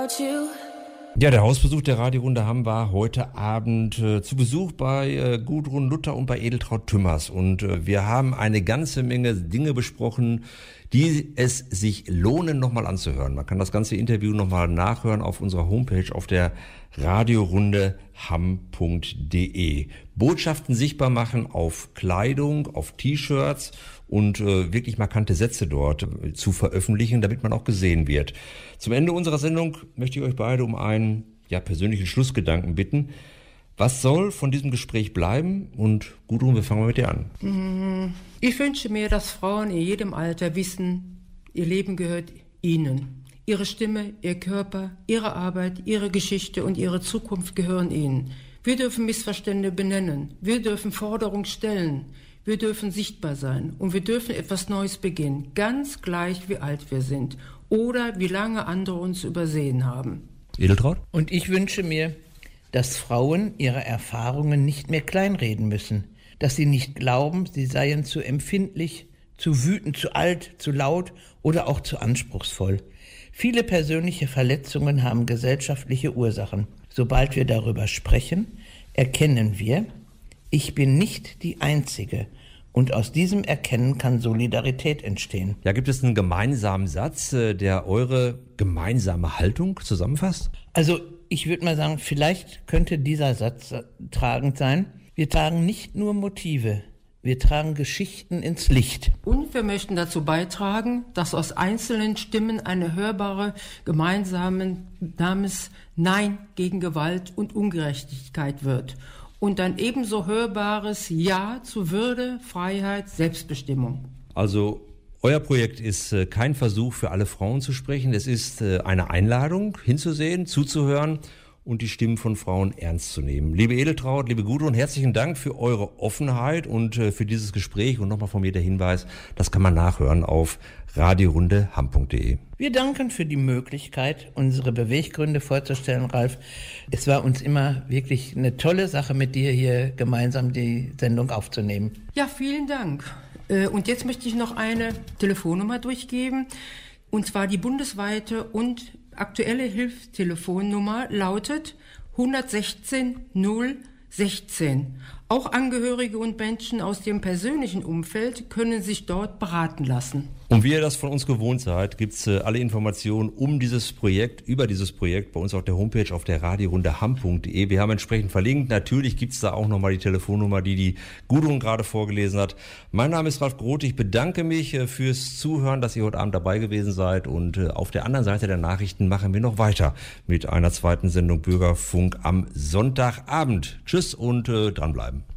without you. Ja, der Hausbesuch der Radiorunde Hamm war heute Abend zu Besuch bei Gudrun Luther und bei Edeltraud Tümmers. Und wir haben eine ganze Menge Dinge besprochen, die es sich lohnen, nochmal anzuhören. Man kann das ganze Interview nochmal nachhören auf unserer Homepage auf der radiorundehamm.de. Botschaften sichtbar machen auf Kleidung, auf T-Shirts und wirklich markante Sätze dort zu veröffentlichen, damit man auch gesehen wird. Zum Ende unserer Sendung möchte ich euch beide um einen persönlichen Schlussgedanken bitten. Was soll von diesem Gespräch bleiben? Und Gudrun, wir fangen mal mit dir an. Ich wünsche mir, dass Frauen in jedem Alter wissen, ihr Leben gehört ihnen. Ihre Stimme, ihr Körper, ihre Arbeit, ihre Geschichte und ihre Zukunft gehören ihnen. Wir dürfen Missverstände benennen. Wir dürfen Forderungen stellen. Wir dürfen sichtbar sein. Und wir dürfen etwas Neues beginnen. Ganz gleich, wie alt wir sind. Oder wie lange andere uns übersehen haben. Edeltraud? Und ich wünsche mir, dass Frauen ihre Erfahrungen nicht mehr kleinreden müssen. Dass sie nicht glauben, sie seien zu empfindlich, zu wütend, zu alt, zu laut oder auch zu anspruchsvoll. Viele persönliche Verletzungen haben gesellschaftliche Ursachen. Sobald wir darüber sprechen, erkennen wir, ich bin nicht die Einzige. Und aus diesem Erkennen kann Solidarität entstehen. Ja, gibt es einen gemeinsamen Satz, der eure gemeinsame Haltung zusammenfasst? Also ich würde mal sagen, vielleicht könnte dieser Satz tragend sein. Wir tragen nicht nur Motive, wir tragen Geschichten ins Licht. Und wir möchten dazu beitragen, dass aus einzelnen Stimmen eine hörbare gemeinsame Namens Nein gegen Gewalt und Ungerechtigkeit wird. Und ein ebenso hörbares Ja zu Würde, Freiheit, Selbstbestimmung. Also euer Projekt ist kein Versuch für alle Frauen zu sprechen. Es ist eine Einladung, hinzusehen, zuzuhören und die Stimmen von Frauen ernst zu nehmen. Liebe Edeltraud, liebe Gudrun, herzlichen Dank für eure Offenheit und für dieses Gespräch. Und nochmal von mir der Hinweis, das kann man nachhören auf radiorundehamm.de. Wir danken für die Möglichkeit, unsere Beweggründe vorzustellen, Ralf. Es war uns immer wirklich eine tolle Sache, mit dir hier gemeinsam die Sendung aufzunehmen. Ja, vielen Dank. Und jetzt möchte ich noch eine Telefonnummer durchgeben. Und zwar die bundesweite und aktuelle Hilfstelefonnummer lautet 116 016. Auch Angehörige und Menschen aus dem persönlichen Umfeld können sich dort beraten lassen. Und wie ihr das von uns gewohnt seid, gibt's alle Informationen über dieses Projekt bei uns auf der Homepage auf der radiorundehamm.de. Wir haben entsprechend verlinkt. Natürlich gibt's da auch nochmal die Telefonnummer, die Gudrun gerade vorgelesen hat. Mein Name ist Ralf Groth. Ich bedanke mich fürs Zuhören, dass ihr heute Abend dabei gewesen seid. Und auf der anderen Seite der Nachrichten machen wir noch weiter mit einer zweiten Sendung Bürgerfunk am Sonntagabend. Tschüss und dranbleiben.